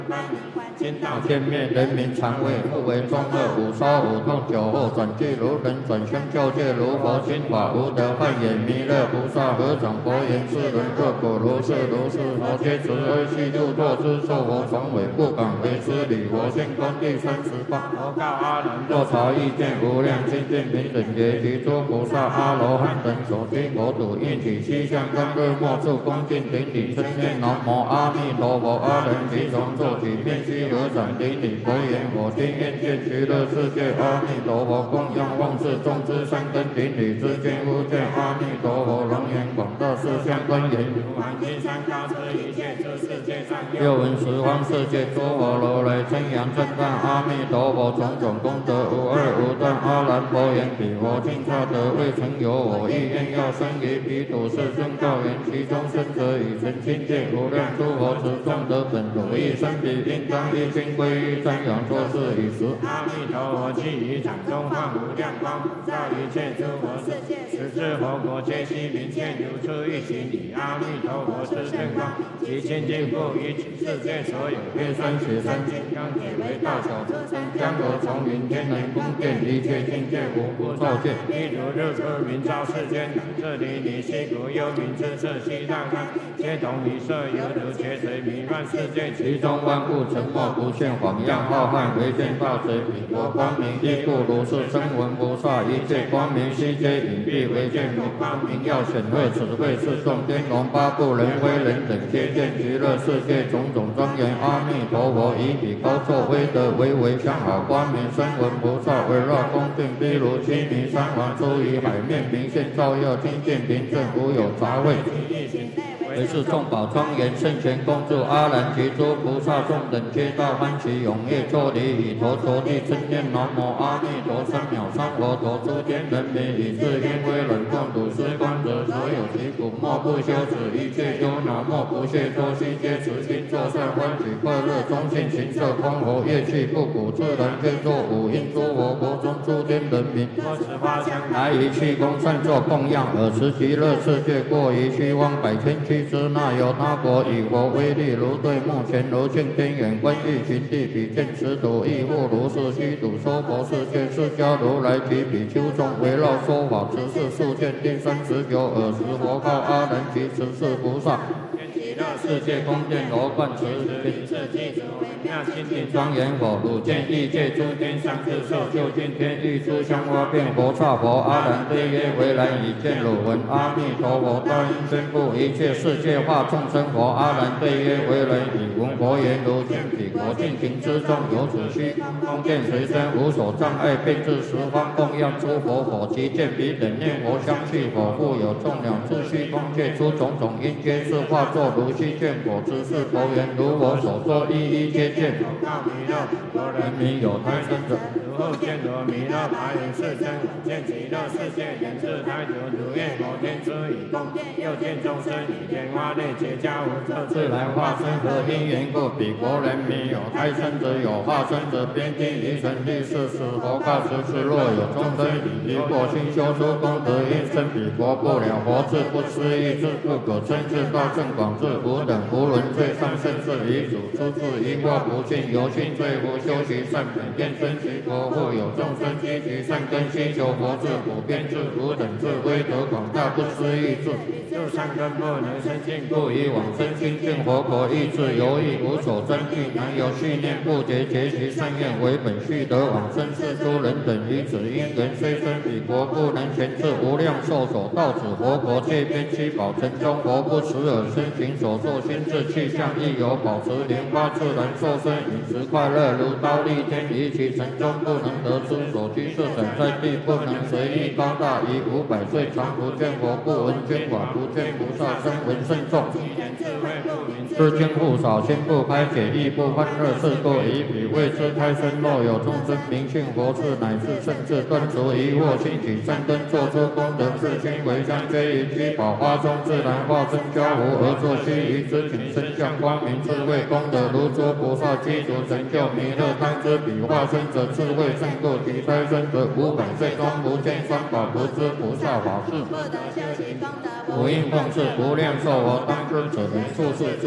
见面人民肠胃互为中恶，五烧五痛酒后转俱如人转生教界如佛心法无德幻眼弥勒菩萨合掌佛言世人各果如是如是佛皆慈悲悉度脱之受佛传委不敢为师礼佛现观第38佛告阿难若朝意见无量清净平等觉及诸菩萨阿罗汉等所居国土应起西向甘热莫处恭敬顶礼称念南无阿弥陀佛阿人即从做起遍悉合掌顶礼佛言我今愿见极乐世界阿弥陀佛供养万世众之三根顶礼之间无见阿弥陀佛龙颜广大世相观言如满金山高之一切诸世界上又闻十方世界诸佛如来称扬称赞阿弥陀佛种种功德无二无断阿难佛言彼佛尽差得未曾有我意愿要生于彼土世尊告言其中生者以成清净无量诸佛持众德本如意生彼应当一心归于瞻仰作是以时阿弥陀佛既于掌中放无量光普照一切诸佛世界十智佛国皆悉明现如出一行以阿弥陀佛之圣光其清净故于世界所有月山雪山金刚体为大小诸山江河丛林天人宫殿一切境界无不照见譬如日出明照世间这里离西谷幽冥之色悉大开皆同一色犹如劫水弥漫世界其中万物沉默不现晃样浩瀚唯见大水彼国光明亦故如是声闻菩萨一切光明悉皆隐蔽唯见如光明耀显赫此会是众天龙八部人非人等皆见极乐世界种种庄严阿弥陀佛以彼高作威德为相好光明声闻菩萨围绕恭敬譬如须弥山王出于海面明现照耀清净平正无有杂秽为是众宝庄严圣贤恭祝阿难及诸菩萨众等皆大欢喜踊跃作礼以头着地称念南无阿弥陀三藐三佛陀诸天人民以至因为忍共睹施观者所有其苦莫不修止一切忧恼莫不懈多悉皆持心作善欢喜快乐中性行色空活业气不苦自然皆作五阴诸佛国中诸天人民多持花香来于气功善作供养尔持极乐世界过于虚妄百千俱之那有他国以佛威力如对目前如镜天眼观欲寻地比见此土亦复如是虚土说佛世界释迦如来及比丘众围绕说法持是数见第39尔时佛告阿难及持世菩萨极乐世界宫殿罗冠持平世纪主微妙清净庄严佛汝见异界诸天上智受就近天欲诸香花变佛刹佛阿难对曰为来已见汝闻阿弥陀佛大应宣布一切世界化众生佛阿难对曰为来已闻佛言如见彼国尽情之中有此虚空殿随身无所障碍并至十方供养诸佛佛及见彼等念佛相续佛复有众鸟诸虚空界出种种因皆是化作如虚见佛之是佛言如我所说一一皆见佛告弥勒佛人民有胎生者如后见罗弥勒白云世尊见极乐世界人自胎久如愿佛天之以供又见众生以天花类结跏无色自然化身何因缘故彼国人民有胎生者有化身者边境离尘历世时佛告时是若有众生以离过心修出功德因生彼国不了佛智不思议智不可称智大正广智无等无伦最上甚至遗主出自一过不尽由心罪福修习善本愿生其国复有众生积极善根希求佛智普遍智无等智威德广大不思议智就善根不能生尽故以往生清净佛国意志犹豫无所争据难有续念不竭结其善愿为本续得往生是诸人等于此因缘虽生彼国不能全至无量寿所到此佛国界边七宝城中佛不持而身行所作心智气象亦有保持莲花自然受身饮食快乐如刀立天于其城中不能得出所居设等在地不能随意高大于500岁常不见佛不闻捐法不见菩萨声闻甚众知经不少心不开解亦不欢乐是故以彼为之开身若有众生明信佛智乃至甚至断除疑惑兴起善根做出功德是心为香皆于居宝花中自然化身交互而作须臾之请身相光明智慧功德如诸菩萨积足成就弥勒当知彼化身者智慧胜过其胎生者500岁中不见三宝不知菩萨法事不得修习功德不应奉事无量寿佛当知者人处世